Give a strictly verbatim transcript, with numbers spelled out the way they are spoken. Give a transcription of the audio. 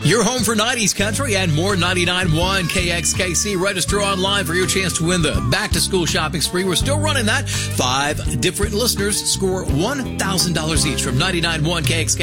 Your home for nineties country and more. Ninety-nine point one K X K C. Register online for your chance to win the back-to-school shopping spree. We're still running that. Five different listeners score one thousand dollars each from ninety-nine point one K X K C.